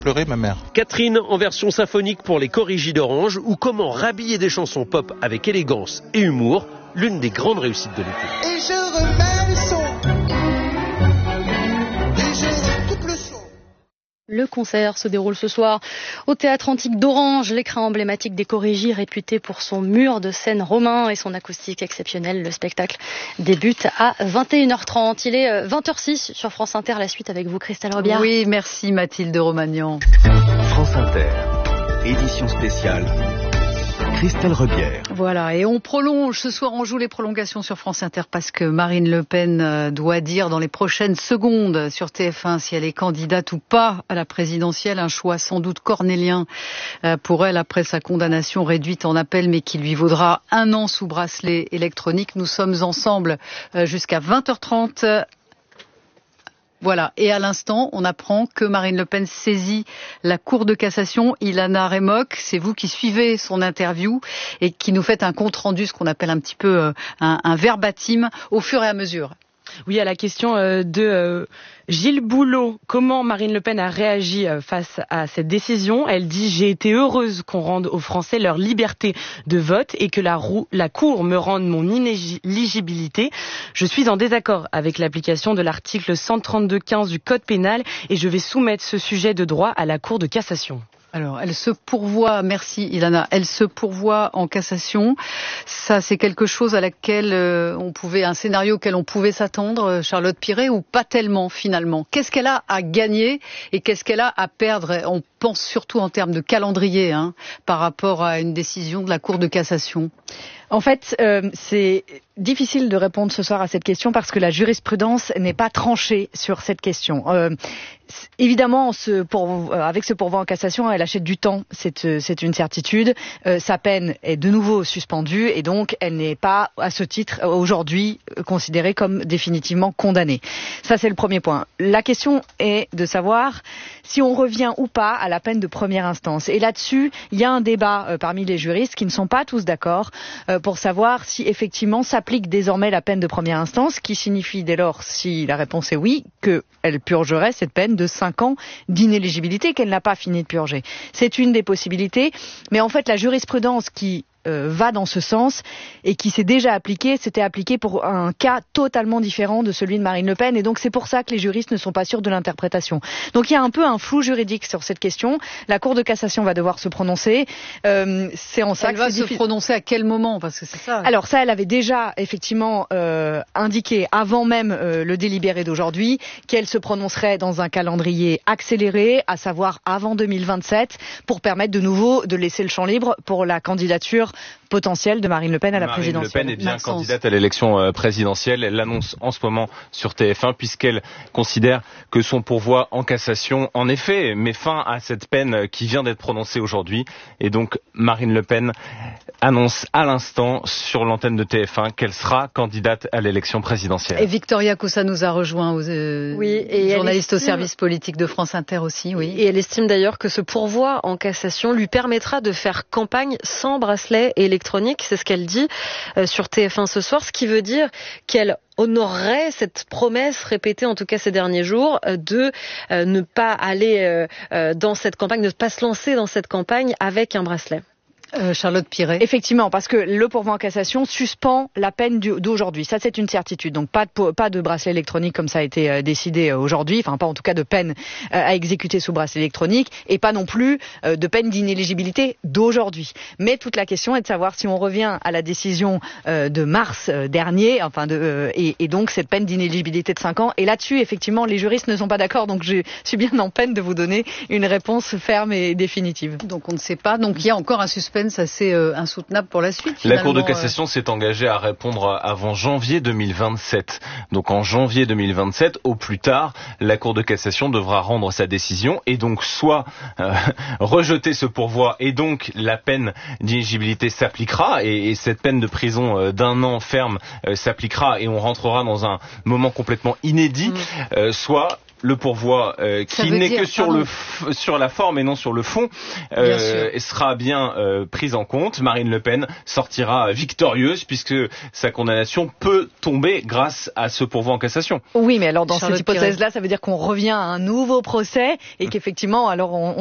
Pleurer ma mère. Catherine en version symphonique pour les Corrigis d'Orange, ou comment rhabiller des chansons pop avec élégance et humour, l'une des grandes réussites de l'été. Et je remets le son. Et je recoupe le son. Le concert se déroule ce soir au Théâtre Antique d'Orange, l'écrin emblématique des Corrigis, réputé pour son mur de scène romain et son acoustique exceptionnelle. Le spectacle débute à 21h30. Il est 20h06 sur France Inter. La suite avec vous, Christelle Rebiard. Oui, merci Mathilde Romagnan. France Inter, édition spéciale. Christelle Rebière. Voilà, et on prolonge. Ce soir, on joue les prolongations sur France Inter parce que Marine Le Pen doit dire dans les prochaines secondes sur TF1 si elle est candidate ou pas à la présidentielle. Un choix sans doute cornélien pour elle après sa condamnation réduite en appel, mais qui lui vaudra 1 an sous bracelet électronique. Nous sommes ensemble jusqu'à 20h30. Voilà, et à l'instant, on apprend que Marine Le Pen saisit la Cour de cassation. Ilana Remock, c'est vous qui suivez son interview et qui nous faites un compte-rendu, ce qu'on appelle un petit peu un verbatim, au fur et à mesure. Oui, à la question de Gilles Boulot, comment Marine Le Pen a réagi face à cette décision. Elle dit « J'ai été heureuse qu'on rende aux Français leur liberté de vote et que la Cour me rende mon inéligibilité. Je suis en désaccord avec l'application de l'article 132-15 du Code pénal et je vais soumettre ce sujet de droit à la Cour de cassation. » Alors, elle se pourvoit, merci Ilana, elle se pourvoit en cassation. Ça, c'est quelque chose à laquelle un scénario auquel on pouvait s'attendre, Charlotte Piré, ou pas tellement finalement. Qu'est-ce qu'elle a à gagner et qu'est-ce qu'elle a à perdre? On pense surtout en termes de calendrier, par rapport à une décision de la Cour de cassation. En fait, c'est difficile de répondre ce soir à cette question parce que la jurisprudence n'est pas tranchée sur cette question. Évidemment, avec ce pourvoi en cassation, elle achète du temps, c'est une certitude. Sa peine est de nouveau suspendue et donc elle n'est pas, à ce titre, aujourd'hui considérée comme définitivement condamnée. Ça, c'est le premier point. La question est de savoir si on revient ou pas à la peine de première instance. Et là-dessus, il y a un débat parmi les juristes qui ne sont pas tous d'accord pour savoir si effectivement s'applique désormais la peine de première instance, qui signifie dès lors, si la réponse est oui, qu'elle purgerait cette peine de 5 ans d'inéligibilité qu'elle n'a pas fini de purger. C'est une des possibilités, mais en fait la jurisprudence qui va dans ce sens et qui s'est déjà appliqué, c'était appliqué pour un cas totalement différent de celui de Marine Le Pen et donc c'est pour ça que les juristes ne sont pas sûrs de l'interprétation. Donc il y a un peu un flou juridique sur cette question. La Cour de cassation va devoir se prononcer. C'est en ça elle que va c'est se prononcer à quel moment? Parce que c'est ça. Alors ça, elle avait déjà effectivement indiqué avant même le délibéré d'aujourd'hui qu'elle se prononcerait dans un calendrier accéléré, à savoir avant 2027, pour permettre de nouveau de laisser le champ libre pour la candidature potentielle de Marine Le Pen à la présidentielle. Marine Le Pen est bien candidate à l'élection présidentielle. Elle l'annonce en ce moment sur TF1 puisqu'elle considère que son pourvoi en cassation, en effet, met fin à cette peine qui vient d'être prononcée aujourd'hui. Et donc Marine Le Pen annonce à l'instant sur l'antenne de TF1 qu'elle sera candidate à l'élection présidentielle. Et Victoria Coussa nous a rejoint, journaliste au service politique de France Inter aussi. Oui. Et elle estime d'ailleurs que ce pourvoi en cassation lui permettra de faire campagne sans bracelet électronique. C'est ce qu'elle dit sur TF1 ce soir, ce qui veut dire qu'elle honorerait cette promesse répétée en tout cas ces derniers jours de ne pas aller dans cette campagne, ne pas se lancer dans cette campagne avec un bracelet. Charlotte Piré. Effectivement, parce que le pourvoi en cassation suspend la peine d'aujourd'hui. Ça, c'est une certitude. Donc, pas de bracelet électronique comme ça a été décidé aujourd'hui. Enfin, pas en tout cas de peine à exécuter sous bracelet électronique et pas non plus de peine d'inéligibilité d'aujourd'hui. Mais toute la question est de savoir si on revient à la décision de mars dernier, et donc cette peine d'inéligibilité de 5 ans. Et là-dessus, effectivement, les juristes ne sont pas d'accord. Donc, je suis bien en peine de vous donner une réponse ferme et définitive. Donc, on ne sait pas. Donc, il y a encore un suspense assez insoutenable pour la suite. La Cour de cassation s'est engagée à répondre avant janvier 2027. Donc en janvier 2027, au plus tard, la Cour de cassation devra rendre sa décision et donc soit rejeter ce pourvoi et donc la peine d'inéligibilité s'appliquera et cette peine de prison d'1 an ferme s'appliquera et on rentrera dans un moment complètement inédit, soit le pourvoi qui n'est que sur la forme et non sur le fond sera bien prise en compte. Marine Le Pen sortira victorieuse puisque sa condamnation peut tomber grâce à ce pourvoi en cassation. Oui, mais alors dans cette hypothèse-là, ça veut dire qu'on revient à un nouveau procès et qu'effectivement, alors